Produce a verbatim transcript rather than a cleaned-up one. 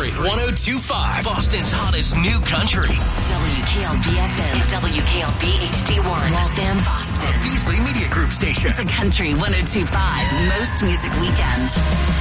Country one oh two point five. Boston's hottest new country. W K L B F M, W K L B H D one, Waltham, Boston. Beasley Media Group station. It's a Country one oh two point five most music weekend.